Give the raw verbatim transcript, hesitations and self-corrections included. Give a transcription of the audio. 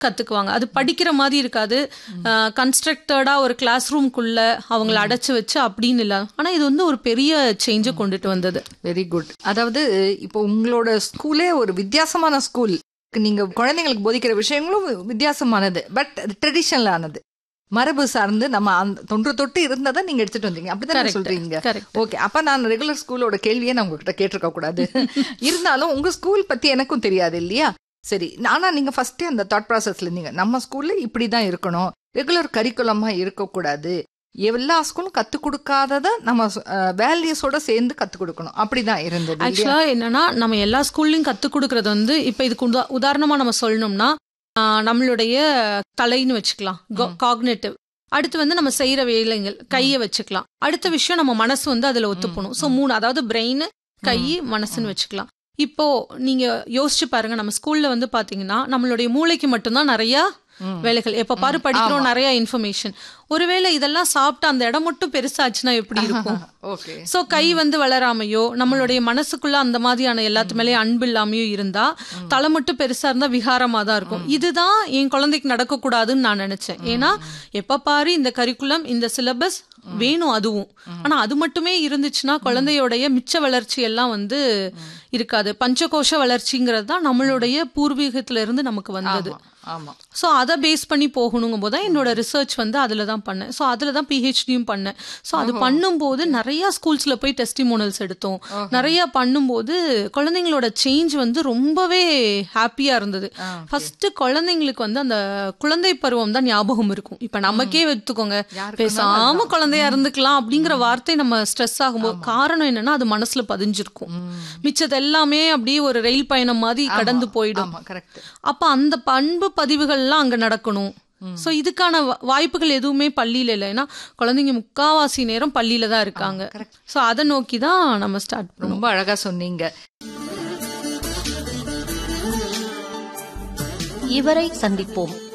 கத்துக்குவாங்க. அது படிக்கிற மாதிரி இருக்காது, கன்ஸ்ட்ரக்டடா ஒரு கிளாஸ் ரூம்குள்ள அவங்கள அடைச்சு வச்சு அப்படின்னு இல்லை. ஆனா இது வந்து ஒரு பெரிய சேஞ்சை கொண்டுட்டு வந்தது. Very good. அதாவது இப்போ உங்களோட ஸ்கூலே ஒரு வித்தியாசமான ஸ்கூல், நீங்க குழந்தைங்களுக்கு போதிக்கிற விஷயங்களும் வித்தியாசமானது, பட் அது ட்ரெடிஷனலானது, மரபு சார்ந்து நம்ம அந்த தொன்று தொட்டு இருந்ததை நீங்க எடுத்துட்டு வந்தீங்க, அப்படிதான் சொல்றீங்க. ஓகே, அப்ப நான் ரெகுலர் ஸ்கூலோட கேள்வியே நான் உங்ககிட்ட கேட்டிருக்க கூடாது. இருந்தாலும் உங்க ஸ்கூல் பத்தி எனக்கும் தெரியாது இல்லையா? சரி, ஆனா நீங்க ஃபர்ஸ்டே அந்த தாட் ப்ராசஸ்ல இருந்தீங்க, நம்ம ஸ்கூல்ல இப்படிதான் இருக்கணும், ரெகுலர் கரிக்குலமா இருக்கக்கூடாது, எல்லா ஸ்கூலும் கத்து கொடுக்காதத நம்ம வேல்யூஸோட சேர்ந்து கத்து கொடுக்கணும், அப்படிதான் இருந்தது. ஆக்சுவலா என்னன்னா, நம்ம எல்லா ஸ்கூல்லையும் கத்து கொடுக்கறது வந்து, இப்ப இதுக்கு உதாரணமா நம்ம சொல்லணும்னா நம்மளுடைய தலைன்னு வச்சுக்கலாம், காக்னேட்டிவ். அடுத்து வந்து நம்ம செய்யற வேலைகள், கையை வச்சுக்கலாம். அடுத்த விஷயம் நம்ம மனசு வந்து அதுல ஒத்துப்பணும். ஸோ மூணு, அதாவது பிரெயின், கை, மனசுன்னு வச்சுக்கலாம். இப்போ நீங்க யோசிச்சு பாருங்க, நம்ம ஸ்கூல்ல வந்து பாத்தீங்கன்னா நம்மளுடைய மூளைக்கு மட்டும்தான் நிறைய வேலைகள், எப்ப பாரு படிக்கிறோம், நிறைய இன்ஃபர்மேஷன். ஒருவேளை இதெல்லாம் சாப்பிட்டு அந்த இடம் மட்டும் பெருசாச்சுன்னா எப்படி இருக்கும்? சோ கை வந்து வளராமையோ, நம்மளுடைய மனசுக்குள்ள அந்த மாதிரியான எல்லாத்து மேலேயும் அன்பு இல்லாமையோ இருந்தா, தலை மட்டும் பெருசா இருந்தா விகாரமா தான் இருக்கும். இதுதான் என் குழந்தைக்கு நடக்க கூடாதுன்னு நான் நினைச்சேன். ஏன்னா எப்ப பாரு இந்த கரிக்குலம், இந்த சிலபஸ் வேணும் அதுவும். ஆனா அது மட்டுமே இருந்துச்சுன்னா குழந்தையோடைய மிச்ச வளர்ச்சி எல்லாம் வந்து இருக்காது. பஞ்சகோஷ வளர்ச்சிங்கிறது தான் நம்மளுடைய பூர்வீகத்துல இருந்து நமக்கு வந்தது. ஸோ அதை பேஸ் பண்ணி போகணுங்கும் போது தான் என்னோட ரிசர்ச் வந்து அதில் தான் பண்ணேன். ஸோ அதில் தான் பிஹெச்டியும் பண்ணேன். ஸோ அது பண்ணும்போது நிறையா ஸ்கூல்ஸில் போய் டெஸ்டிமோனல்ஸ் எடுத்தோம். நிறையா பண்ணும்போது குழந்தைங்களோட சேஞ்ச் வந்து ரொம்பவே ஹாப்பியாக இருந்தது. ஃபர்ஸ்ட் குழந்தைங்களுக்கு வந்து அந்த குழந்தை பருவம் தான் ஞாபகம் இருக்கும். இப்போ நமக்கே எடுத்துக்கோங்க, பேசாம குழந்தையா இருந்துக்கலாம் அப்படிங்கிற வார்த்தை நம்ம ஸ்ட்ரெஸ் ஆகும்போது காரணம் என்னன்னா அது மனசுல பதிஞ்சிருக்கும். மிச்சது எல்லாமே அப்படியே ஒரு ரயில் பயணம் மாதிரி கடந்து போயிடும். அப்ப அந்த பண்பு பதிவுகள்லாம் அங்க நடக்கணும். சோ இதுக்கான வாய்ப்புகள் எதுவுமே பள்ளியில இல்லை. ஏன்னா குழந்தைங்க முக்காவாசி நேரம் பள்ளியில தான் இருக்காங்க. சோ அதை நோக்கி தான் நம்ம ஸ்டார்ட் பண்ணோம். ரொம்ப அழகா சொன்னீங்க. இவரை சந்திப்போம்.